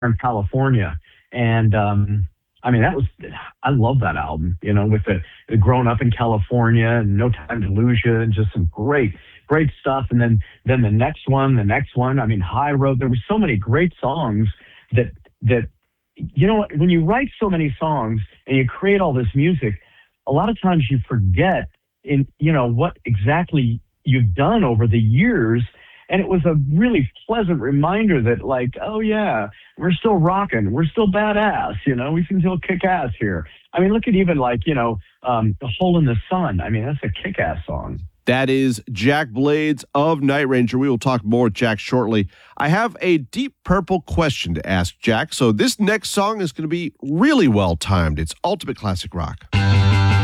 in California. And I mean, I love that album, with the Growing Up in California and No Time to Lose You, and just some great stuff. And then the next one, I mean, High Road. There were so many great songs that when you write so many songs and you create all this music, a lot of times you forget what exactly you've done over the years. And it was a really pleasant reminder that, like, oh yeah, we're still rocking, we're still badass, we can still kick ass here. I mean, look at even The Hole in the Sun. I mean, that's a kick-ass song. That is Jack Blades of Night Ranger. We will talk more with Jack shortly. I have a Deep Purple question to ask Jack. So this next song is going to be really well timed. It's ultimate classic rock.